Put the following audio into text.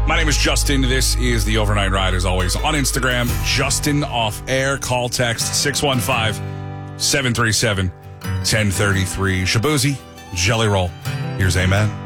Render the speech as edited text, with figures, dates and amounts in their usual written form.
My name is Justin. This is the Overnight Ride, as always, on Instagram. Justin Off Air. Call, text 615-737-1033. Shabuzi, Jelly Roll. Here's Amen.